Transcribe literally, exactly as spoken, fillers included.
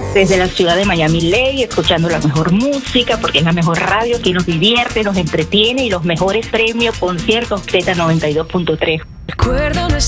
Desde la ciudad de Miami Lake, escuchando la mejor música, porque es la mejor radio que nos divierte, nos entretiene y los mejores premios, conciertos Z noventa y dos punto tres. Recuerdo